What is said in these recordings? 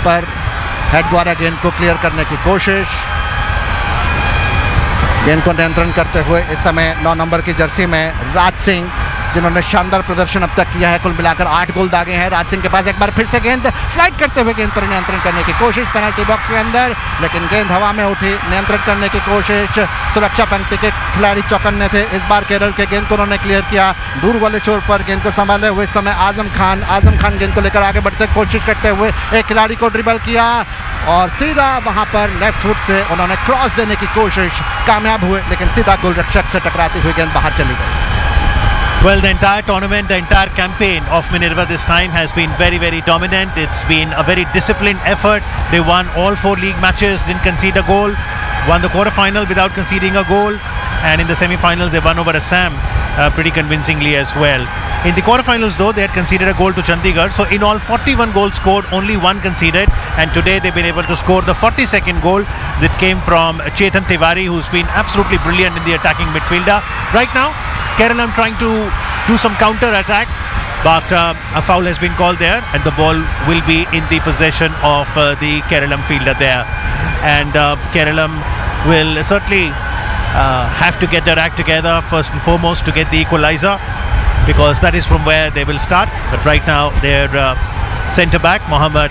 पर हेड द्वारा गेंद को क्लियर करने की कोशिश, गेंद को नियंत्रण करते हुए इस समय 9 नंबर की जर्सी में राज सिंह, जिन्होंने शानदार प्रदर्शन अब तक किया है। कुल मिलाकर 8 गोल दागे हैं। राज सिंह के पास एक बार फिर से गेंद स्लाइड करते हुए गेंद पर नियंत्रण करने की कोशिश पेनल्टी बॉक्स के अंदर, लेकिन गेंद हवा में उठी। नियंत्रण करने की कोशिश, सुरक्षा पंक्ति के खिलाड़ी चौकन्ने थे। इस बार केरल के गेंद को उन्होंने क्लियर किया दूर वाले छोर पर। गेंद को संभाले हुए इस समय आजम खान गेंद को लेकर आगे बढ़ते कोशिश करते हुए एक खिलाड़ी को ड्रिबल किया और सीधा वहां पर लेफ्ट फुट से उन्होंने क्रॉस देने की कोशिश, कामयाब हुए, लेकिन सीधा गोलरक्षक से टकराती हुई गेंद बाहर चली गई। Well, the entire tournament, the entire campaign of Minerva this time has been very, very dominant. It's been a very disciplined effort. They won all 4 league matches, didn't concede a goal, won the quarter-final without conceding a goal, and in the semi-finals they won over Assam pretty convincingly as well. In the quarter-finals though, they had conceded a goal to Chandigarh, so in all 41 goals scored, only 1 conceded, and today they've been able to score the 42nd goal that came from Chetan Tiwari, who's been absolutely brilliant in the attacking midfielder. Right now, Kerala trying to do some counter attack, but a foul has been called there, and the ball will be in the possession of the Kerala fielder there, and Kerala will certainly have to get their act together first and foremost to get the equalizer, because that is from where they will start. But right now their centre back Mohammad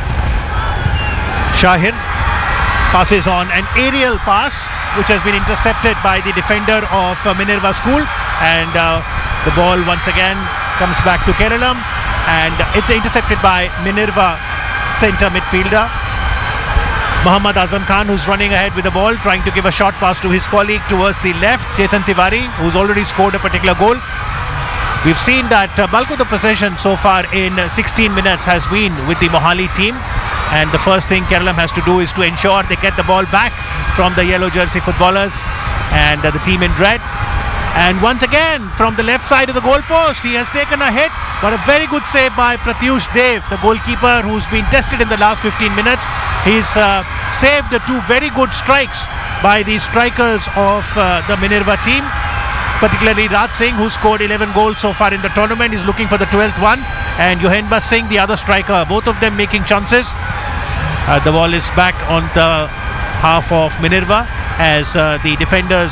Shahir passes on an aerial pass which has been intercepted by the defender of Minerva School, and the ball once again comes back to Kerala, and it's intercepted by Minerva centre midfielder Mohammad Azam Khan, who's running ahead with the ball, trying to give a short pass to his colleague towards the left, Chetan Tiwari, who's already scored a particular goal. We've seen that bulk of the possession so far in 16 minutes has been with the Mohali team, and the first thing Kerala has to do is to ensure they get the ball back from the yellow jersey footballers and the team in red. And once again from the left side of the goal post, he has taken a hit, but a very good save by Pratyush Dev, the goalkeeper who's been tested in the last 15 minutes. He's saved the 2 very good strikes by the strikers of the Minerva team, particularly Raj Singh, who scored 11 goals so far in the tournament, is looking for the 12th one, and Yohenba Singh, the other striker, both of them making chances. The ball is back on the half of Minerva as the defenders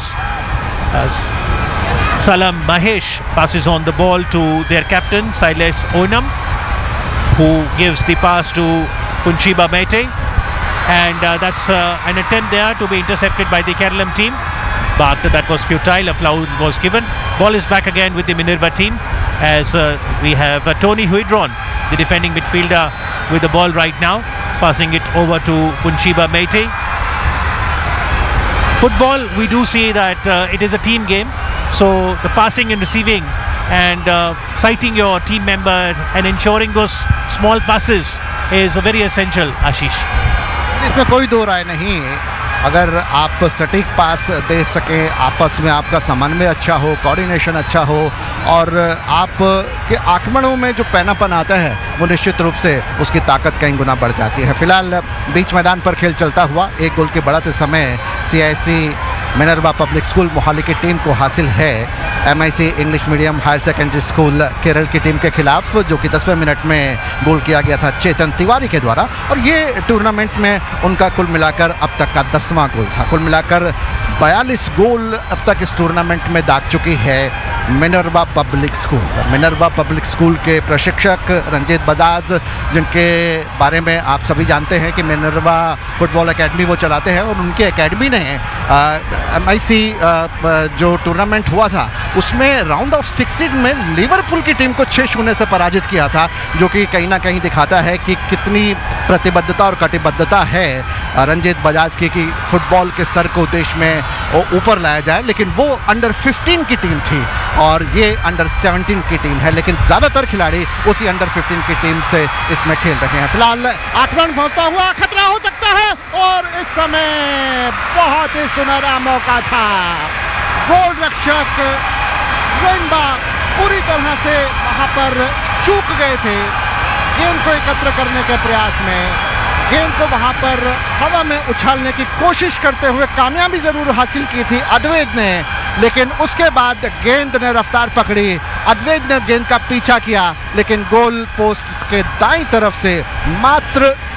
Salam Mahesh passes on the ball to their captain Silas Onam, who gives the pass to Punchiba Mete, and that's an attempt there to be intercepted by the Kerala team, but that was futile. A foul was given. Ball is back again with the Minerva team as we have Tony Huidron, the defending midfielder, with the ball right now, passing it over to Punchiba Mete. Football, we do see that it is a team game, so the passing and receiving and citing your team members and ensuring those small passes is very essential, Ashish. इसमें कोई दो राय नहीं। अगर आप सटीक पास दे सकें, आपस में आपका समन्वय अच्छा हो, कोऑर्डिनेशन अच्छा हो, और आप के आक्रमणों में जो पैनापन आता है वो निश्चित रूप से उसकी ताकत कई गुना बढ़ जाती है। फिलहाल बीच मैदान पर खेल चलता हुआ 1 गोल के बढ़त समय CIC Minerva public school Mohali की टीम को हासिल है MIC English medium higher secondary school Kerala की टीम के खिलाफ, जो कि 10वें मिनट में गोल किया गया था चेतन तिवारी के द्वारा, और ये टूर्नामेंट में उनका कुल मिलाकर अब तक का 10वां गोल था। कुल मिलाकर 42 गोल अब तक इस टूर्नामेंट में दाग चुकी है Minerva public school. Minerva public school के प्रशिक्षक रंजीत बजाज, जिनके बारे में आप सभी जानते हैं कि मिनर्वा फुटबॉल एकेडमी वो चलाते हैं, और उनकी एकेडमी ने MIC जो टूर्नामेंट हुआ था उसमें राउंड ऑफ 16 में लिवरपूल की टीम को 6-0 से पराजित किया था, जो कि कहीं ना कहीं दिखाता है कि कितनी प्रतिबद्धता और कटिबद्धता है रंजीत बजाज की कि फुटबॉल के स्तर को देश में ऊपर लाया जाए। लेकिन वो अंडर 15 की टीम थी और ये अंडर 17 की टीम है, लेकिन ज़्यादातर खिलाड़ी उसी अंडर 15 की टीम से इसमें खेल रहे हैं। फिलहाल आक्रमण पहुंचता हुआ खतरा हो सकता है, और इस समय बहुत ही सुनहरा मौका था। गोल रक्षक वेंबा पूरी तरह से वहां पर चूक गए थे गेंद को एकत्र करने के प्रयास में। गेंद को वहां पर हवा में उछालने की कोशिश करते हुए कामयाबी जरूर हासिल की थी अद्वैत ने, लेकिन उसके बाद गेंद ने रफ्तार पकड़ी, अद्वैत ने गेंद का पीछा किया, लेकिन गोल पोस्ट के दाईं तरफ से मात्र